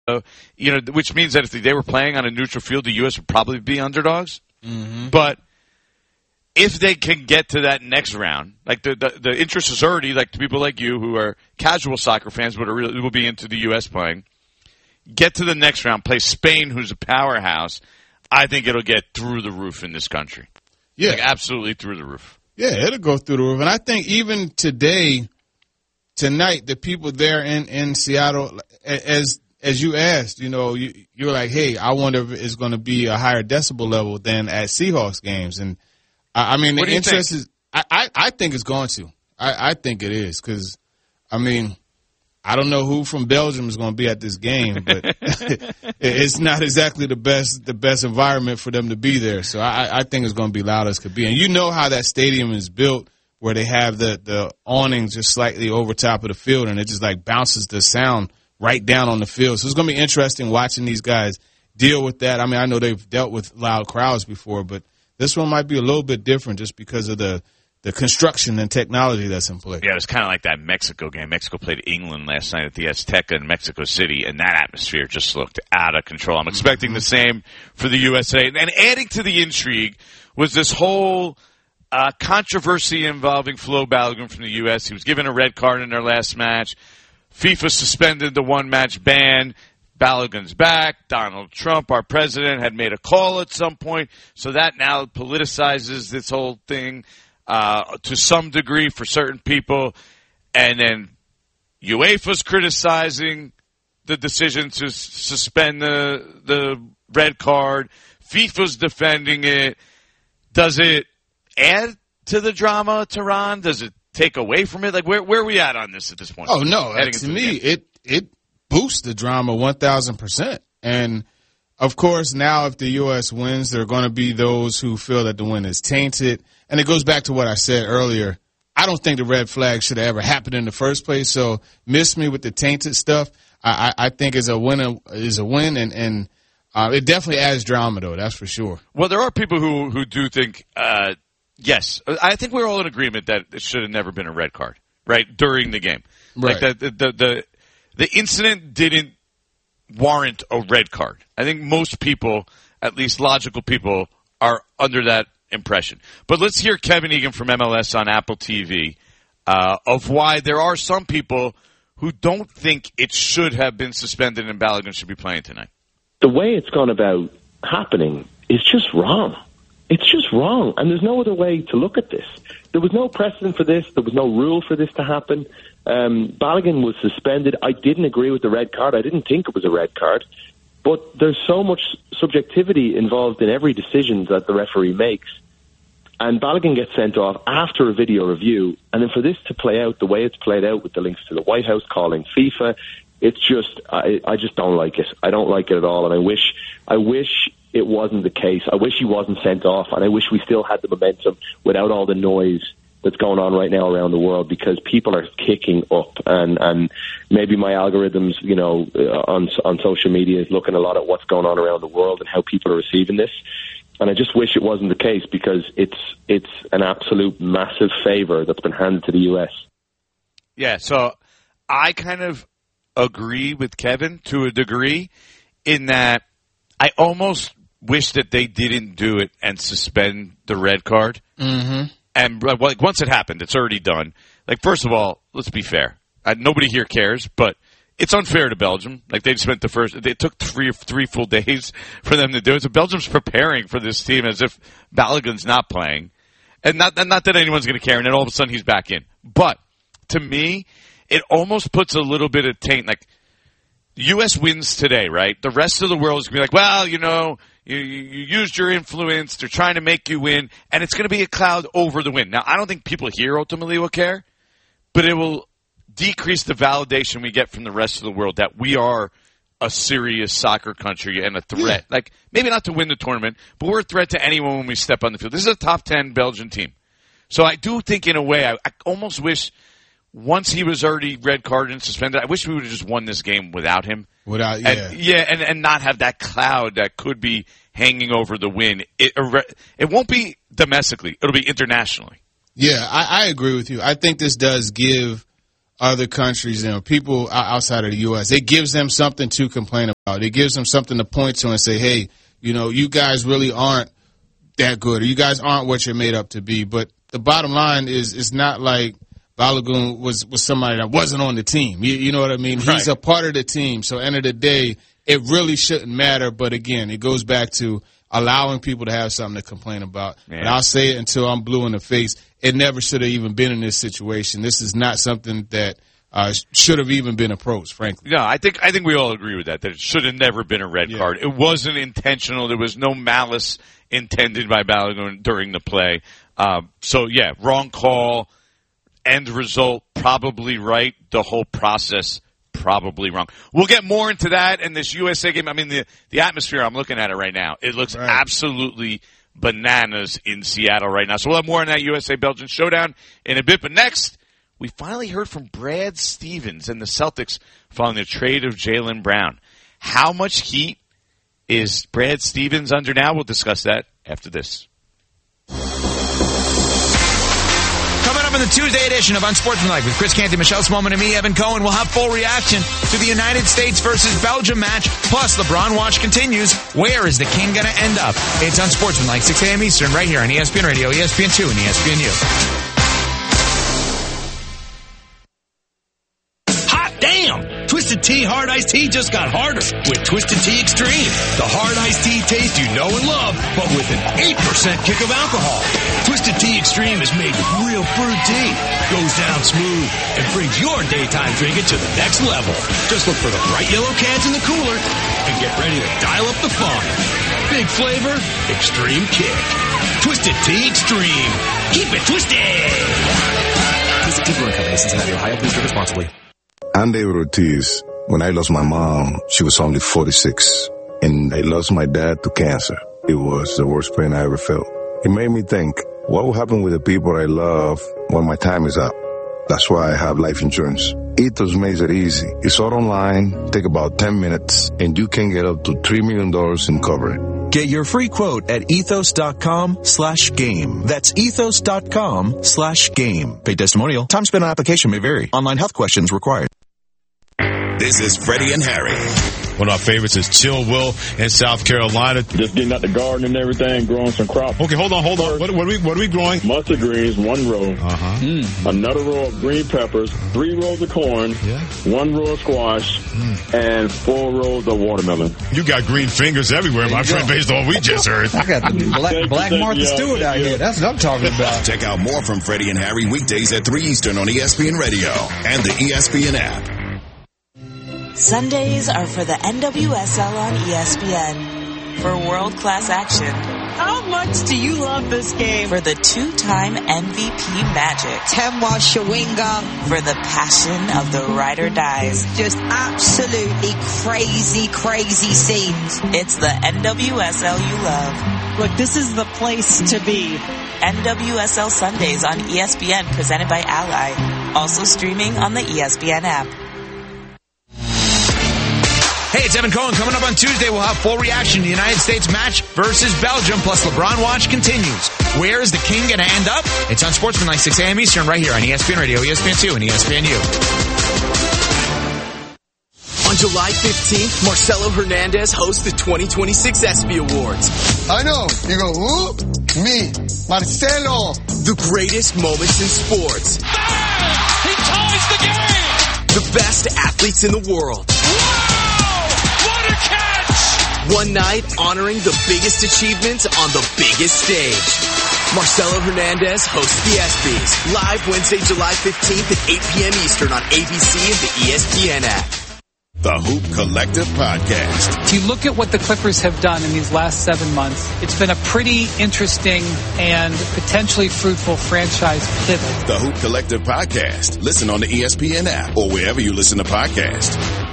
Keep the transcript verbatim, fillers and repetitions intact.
uh, you know, which means that if they were playing on a neutral field, the U S would probably be underdogs. Mm-hmm. But if they can get to that next round, like the, the, the interest is already, like to people like you who are casual soccer fans but are really, will be into the U S playing, get to the next round, play Spain, who's a powerhouse, I think it'll get through the roof in this country. Yeah. Like absolutely through the roof. Yeah, it'll go through the roof. And I think even today, tonight, the people there in, in Seattle, as as you asked, you know, you, you're like, hey, I wonder if it's going to be a higher decibel level than at Seahawks games. And, I, I mean, what the do you interest think? is I, I, I think it's going to. I, I think it is because, I mean, I don't know who from Belgium is going to be at this game, but it's not exactly the best the best environment for them to be there. So I, I think it's going to be loud as could be. And you know how that stadium is built, where they have the, the awnings just slightly over top of the field, and it just like bounces the sound right down on the field. So it's going to be interesting watching these guys deal with that. I mean, I know they've dealt with loud crowds before, but this one might be a little bit different just because of the the construction and technology that's in place. Yeah, it was kind of like that Mexico game. Mexico played England last night at the Azteca in Mexico City, and that atmosphere just looked out of control. I'm expecting the same for the U S A. And adding to the intrigue was this whole uh, controversy involving Flo Balogun from the U S. He was given a red card in their last match. FIFA suspended the one-match ban. Balogun's back. Donald Trump, our president, had made a call at some point. So that now politicizes this whole thing. Uh, to some degree for certain people, and then UEFA's criticizing the decision to s- suspend the the red card. FIFA's defending it. Does it add to the drama, Tehran? Does it take away from it? Like, where where are we at on this at this point? Oh no, Heading to into the me game. it it boosts the drama one thousand percent. And of course, now if the U S wins, there are going to be those who feel that the win is tainted. And it goes back to what I said earlier. I don't think the red flag should have ever happened in the first place. So miss me with the tainted stuff. I, I, I think is a win is a win, and, and uh, it definitely adds drama, though. That's for sure. Well, there are people who, who do think, uh, yes, I think we're all in agreement that it should have never been a red card, right, during the game. Right. Like the, the, the, the incident didn't warrant a red card. I think most people, at least logical people, are under that impression. But let's hear Kevin Egan from M L S on Apple T V uh, of why there are some people who don't think it should have been suspended and Balogun should be playing tonight. The way it's gone about happening is just wrong. It's just wrong, and there's no other way to look at this. There was no precedent for this. There was no rule for this to happen. Um, Balogun was suspended. I didn't agree with the red card. I didn't think it was a red card. But there's so much subjectivity involved in every decision that the referee makes. And Balogun gets sent off after a video review. And then for this to play out the way it's played out with the links to the White House calling FIFA, it's just, I, I just don't like it. I don't like it at all. And I wish, I wish it wasn't the case. I wish he wasn't sent off. And I wish we still had the momentum without all the noise that's going on right now around the world, because people are kicking up, and, and maybe my algorithms, you know, on on social media is looking a lot at what's going on around the world and how people are receiving this. And I just wish it wasn't the case, because it's it's an absolute massive favor that's been handed to the U S. Yeah, so I kind of agree with Kevin to a degree in that I almost wish that they didn't do it and suspend the red card. Mm-hmm. And like once it happened, it's already done. Like, first of all, let's be fair. Uh, nobody here cares, but it's unfair to Belgium. Like, they spent the first, it took three three full days for them to do it. So Belgium's preparing for this team as if Balogun's not playing, and not and not that anyone's going to care. And then all of a sudden he's back in. But to me, it almost puts a little bit of taint. Like, the U S wins today, right? The rest of the world is going to be like, well, you know, you, you used your influence. They're trying to make you win. And it's going to be a cloud over the win. Now, I don't think people here ultimately will care, but it will decrease the validation we get from the rest of the world that we are a serious soccer country and a threat. Yeah. Like, maybe not to win the tournament, but we're a threat to anyone when we step on the field. This is a top ten Belgian team. So I do think, in a way, I, I almost wish once he was already red carded and suspended, I wish we would have just won this game without him. Without, yeah. And, yeah, and, and not have that cloud that could be hanging over the win. It, it won't be domestically. It'll be internationally. Yeah, I, I agree with you. I think this does give other countries and people outside of the U S, it gives them something to complain about. It gives them something to point to and say, hey, you know, you guys really aren't that good, or you guys aren't what you're made up to be. But the bottom line is, it's not like Balogun was, was somebody that wasn't on the team. You, you know what I mean? Right. He's a part of the team. So end of the day, it really shouldn't matter. But again, it goes back to allowing people to have something to complain about. Yeah. And I'll say it until I'm blue in the face. It never should have even been in this situation. This is not something that uh, should have even been approached, frankly. No, I think I think we all agree with that, that it should have never been a red Yeah. card. It wasn't intentional. There was no malice intended by Balogun during the play. Um, so, yeah, wrong call. End result, probably right. The whole process, probably wrong. We'll get more into that in this U S A game. I mean, the, the atmosphere, I'm looking at it right now. It looks Right. absolutely bananas in Seattle right now. So we'll have more on that U S A-Belgium showdown in a bit. But next, we finally heard from Brad Stevens and the Celtics following the trade of Jaylen Brown. How much heat is Brad Stevens under now? We'll discuss that after this. Coming up in the Tuesday edition of Unsportsmanlike with Chris Canty, Michelle Smallman, and me, Evan Cohen, we'll have full reaction to the United States versus Belgium match. Plus, LeBron watch continues. Where is the king going to end up? It's Unsportsmanlike, six a.m. Eastern, right here on E S P N Radio, E S P N two, and E S P N U. Hot damn! Twisted Tea Hard Iced Tea just got harder with Twisted Tea Extreme. The hard iced tea taste you know and love, but with an eight percent kick of alcohol. Twisted Tea Extreme is made with real brewed tea, goes down smooth, and brings your daytime drinking to the next level. Just look for the bright yellow cans in the cooler and get ready to dial up the fun. Big flavor, extreme kick. Twisted Tea Extreme. Keep it twisted! Twisted Tea Brewing Company, Cincinnati, Ohio. Please drink responsibly. I'm David Ortiz. When I lost my mom, she was only forty-six. And I lost my dad to cancer. It was the worst pain I ever felt. It made me think, what will happen with the people I love when my time is up? That's why I have life insurance. Ethos makes it easy. It's all online, take about ten minutes, and you can get up to three million dollars in coverage. Get your free quote at ethos.com slash game. That's ethos.com slash game. Paid testimonial. Time spent on application may vary. Online health questions required. This is Freddie and Harry. One of our favorites is Chill Will in South Carolina. Just getting out the garden and everything, growing some crops. Okay, hold on, hold on. What, what, are, we, what are we growing? Mustard greens, one row. Uh-huh. Mm. Another row of green peppers, three rows of corn, yeah. one row of squash, mm. and four rows of watermelon. You got green fingers everywhere, my friend, based on what we just heard. I got the black, black Martha you, Stewart out here. That's what I'm talking about. Check out more from Freddie and Harry weekdays at three Eastern on E S P N Radio and the E S P N app. Sundays are for the N W S L on E S P N. For world-class action. How much do you love this game? For the two-time M V P magic. Temwa Shawinga. For the passion of the ride or dies. Just absolutely crazy, crazy scenes. It's the N W S L you love. Look, this is the place to be. N W S L Sundays on E S P N, presented by Ally. Also streaming on the E S P N app. Hey, it's Evan Cohen. Coming up on Tuesday, we'll have full reaction to the United States match versus Belgium, plus LeBron watch continues. Where is the king going to end up? It's on Sportsmanlike, six a.m. Eastern, right here on E S P N Radio, E S P N two, and E S P N U. On July fifteenth, Marcelo Hernandez hosts the twenty twenty-six ESPY Awards. I know. You go, who? Me. Marcelo. The greatest moments in sports. Bang! He ties the game! The best athletes in the world. One night honoring the biggest achievements on the biggest stage. Marcelo Hernandez hosts the ESPYs. Live Wednesday, July fifteenth at eight p.m. Eastern on A B C and the E S P N app. The Hoop Collective Podcast. If you look at what the Clippers have done in these last seven months, it's been a pretty interesting and potentially fruitful franchise pivot. The Hoop Collective Podcast. Listen on the E S P N app or wherever you listen to podcasts.